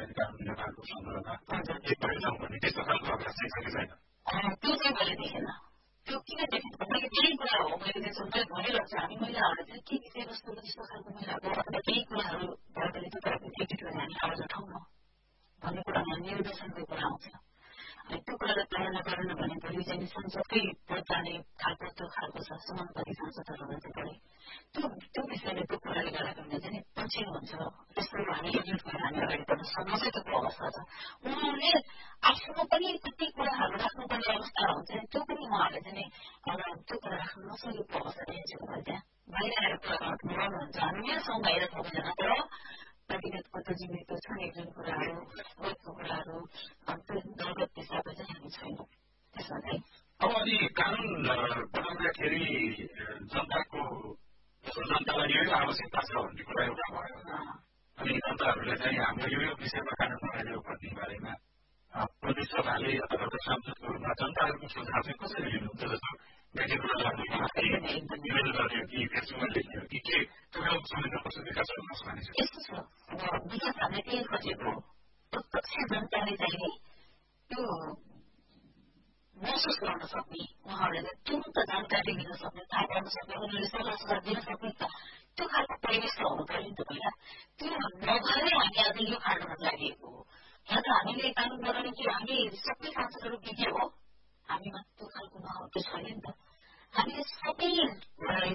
कानुन नेपालको सन्दर्भमा एकपल्ट जाउँ भने त्यस्तो खालको अभ्यास चाहिँ छ कि छैन? त्यो चाहिँ मैले देखेन। त्यो किन देखेन मैले केही कुरा हो मैले त्यसो भनिरहेको छु हामी महिलाहरू चाहिँ के विषयवस्तुको त्यस्तो खालको महिलाको अथवा केही कुराहरू भयो भने तपाईँहरूको एडिट गरेर हामी आवाज उठाउन भन्ने कुरामा निर्देशनको कुरा आउँछ। अनि त्यो कुरालाई पालन गरेन भने भोलि चाहिँ संसदकै जाने खालको त्यो खालको छ समाजवादी संसदहरू पनि त्यो विषयले त्यो कुराले गर्दाखेरि चाहिँ पछि हुन्छ यस्तो हामी एडिट गरेर हामी अगाडि बढ्न सक्ने त्यो अवस्था छ। उहाँहरूले आफ्नो पनि कति कुराहरू राख्नुपर्ने अवस्था हुन्छ त्यो पनि उहाँहरूले चाहिँ त्यो कुरा राख्न नसकेको अवस्था देखिन्छ त्यहाँ बाहिर आएर कुरा गर्नुहुन्छ हामी यहाँसँग बाहिर सक्दैन तर व्यक्तिगतको त जिम्मेको छ नि जुन कुराहरू वैधको कुराहरू त्यो दलगत हिसाबले चाहिँ हामी छैनौँ त्यसमा चाहिँ। अब अनि कानुन बनाउँदाखेरि जनतालाई यो आवश्यकता छ भन्ने कुरा एउटा भयो अनि जनताहरूले चाहिँ हाम्रो यो विषयमा कानुन बनाइदेऊ भन्ने बारेमा प्रदेश सभाले अथवा सांसदको रूपमा जनताहरूको सुझाव चाहिँ कसरी लिनुहुन्छ जस्तो व्यक्तिगत इमेल गर्ने कि फेसबुकमा लेख्ने कि के त्यो संविधान कस्तो विकास गर्नुहोस् भने यस्तो छ अब विकास हामीले के खोजेको प्रत्यक्ष जनताले चाहिँ त्यो महसुस गर्न सक्ने उहाँहरूले तुरन्त जानकारी लिन सक्ने थाहा पाउन सक्ने उनीहरूले सल्लाह सुझाव दिन सक्ने त्यो खालको परिवेश त हुनु पर्यो नि त पहिला त्यो नभएरै हामी आज यो खाल्डोमा लागिएको हो। यहाँ त हामीले कानुन बनाउने कि हामी सबै सांसदहरू विज्ञ हो हामीमा त्यो खालको माहौल त छैन नि त हामीले सबै